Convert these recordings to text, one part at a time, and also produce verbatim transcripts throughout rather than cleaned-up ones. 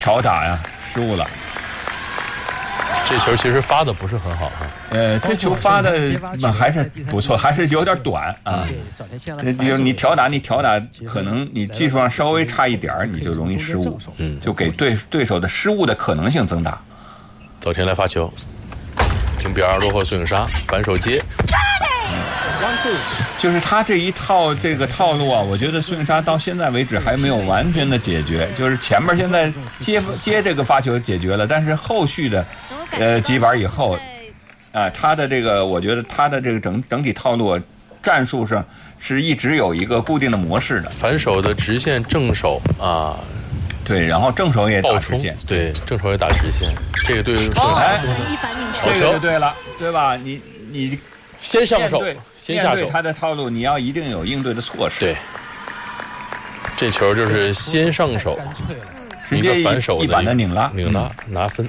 挑打呀失误了。 这球其实发的不是很好哈。 呃，这球发的还是不错，还是有点短啊。就你挑打，你挑打，可能你技术上稍微差一点，你就容易失误，嗯，就给对对手的失误的可能性增大。 早田来发球，停边落后孙颖莎，反手接。 就是他这一套这个套路啊，我觉得孙颖莎到现在为止还没有完全的解决。就是前面现在接接这个发球解决了，但是后续的呃几板以后，啊、呃，他的这个我觉得他的这个整整体套路战术上是一直有一个固定的模式的。 反手的直线正手啊， 对，然后正手也打直线， 对，正手也打直线，这个对孙颖莎这个就对了，对吧？你你。 先上手，先下手。 面对他的套路，你要一定有应对的措施。 对，这球就是先上手， 直接一反手一板的拧拉， 拧拉拿分。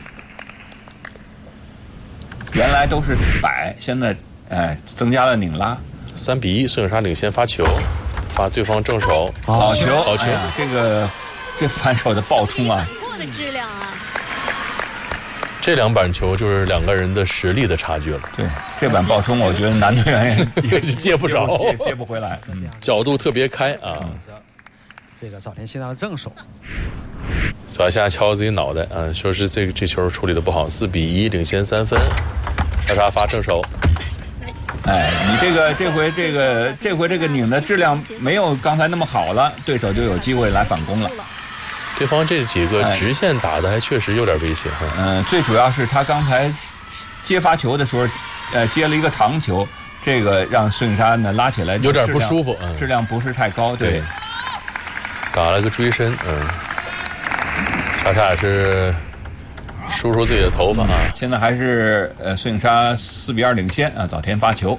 原来都是摆，现在哎增加了拧拉。 三比一，孙颖莎领先发球，发对方正手， 好球， 好球！ 哎、这个这反手的爆冲啊， 过的质量啊。 这两板球就是两个人的实力的差距了。 对，这板爆冲，我觉得男队员也接不着， 接接不回来。嗯， 角度特别开啊。 这个早田希娜的正手， 早一下敲自己脑袋啊，说是这个这球处理的不好，四比一领先三分。莎莎发正手。 哎，你这个这回这个这回这个拧的质量没有刚才那么好了，对手就有机会来反攻了。 对方这几个直线打的还确实有点危险哈。 嗯、呃，最主要是他刚才接发球的时候，呃，接了一个长球，这个让孙颖莎呢拉起来有点不舒服， 嗯、质量不是太高。对，对打了个追身，嗯，莎莎也是梳梳自己的头发啊。 嗯、现在还是呃孙颖莎四比二领先啊，早田发球。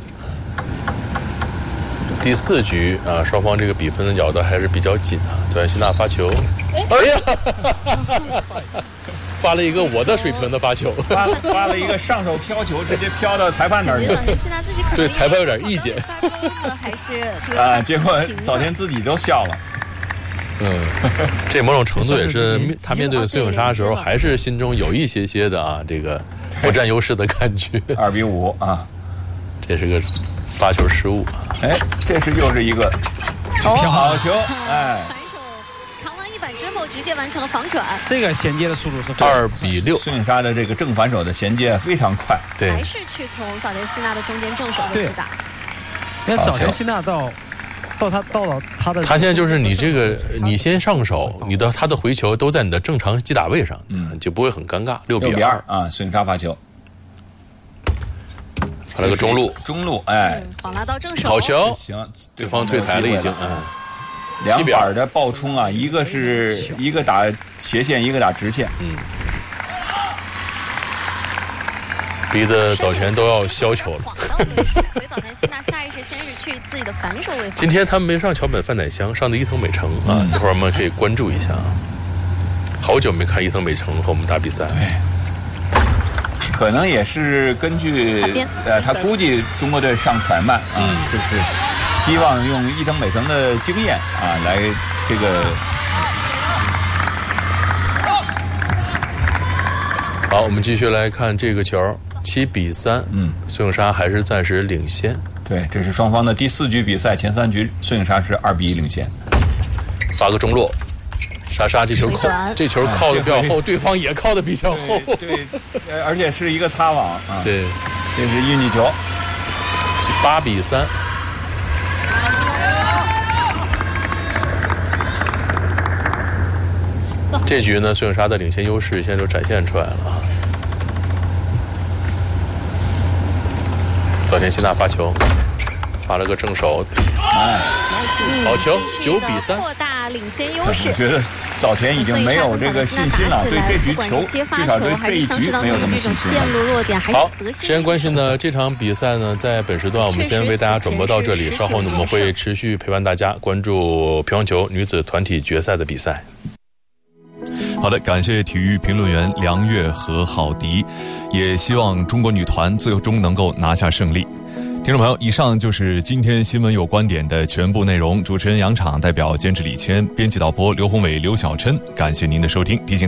第四局啊，双方这个比分咬的还是比较紧啊。早田希娜发球，哎呀，发了一个我的水平的发球， 发发了一个上手飘球，直接飘到裁判那儿去。 早田希娜自己可能对裁判有点意见， 还是啊，结果早田自己都笑了。 嗯，这某种程度也是他面对孙颖莎的时候，还是心中有一些些的啊，这个不占优势的感觉。 二比五啊， 这是个发球失误。 哎，这是又是一个好球，哎。 之后直接完成了反转， 这个衔接的速度是二比六。 孙颖莎的这个正反手的衔接非常快， 对， 还是去从早田希娜的中间正手位置打。 因为早田希娜到到他到了他的， 他现在就是你这个你先上手，你的他的回球都在你的正常击打位上，嗯，就不会很尴尬。六比二啊，孙颖莎发球， 发了个中路， 中路，哎， 好拿到正手， 好球， 行， 对方退台了已经，嗯。 两板的爆冲啊，一个是一个打斜线，一个打直线， 嗯，逼得早田都要消球了。 所以早田希娜下意识先是去自己的反手位。 今天他们没上桥本范乃香，上的伊藤美诚啊，一会儿我们可以关注一下啊。好久没看伊藤美诚和我们打比赛， 对，可能也是根据呃，他估计中国队上快慢啊，嗯、就是希望用伊藤美诚的经验啊来这个。 好，我们继续来看这个球，七比三，嗯，孙颖莎还是暂时领先。 对，这是双方的第四局比赛，前三局孙颖莎是二比一领先。 发个中落，莎莎这球靠，这球靠的比较厚，对方也靠的比较厚， 对，对，而且是一个擦网啊。 对， 这是运气球。 八比三。这局呢，孙颖莎的领先优势现在就展现出来了啊。早田希娜发球，发了个正手，哎，好球，九比三， 扩大领先优势。 我觉得早田已经没有这个信心了，对这局球，至少对这一局没有这么信心了。 好，时间关系呢，这场比赛呢，在本时段我们先为大家转播到这里，稍后呢我们会持续陪伴大家关注乒乓球女子团体决赛的比赛。 好的，感谢体育评论员梁月和郝迪，也希望中国女团最终能够拿下胜利。 听众朋友，以上就是今天新闻有观点的全部内容。主持人杨昶，代表监制李谦，编辑导播刘宏伟、刘小琛，感谢您的收听。提醒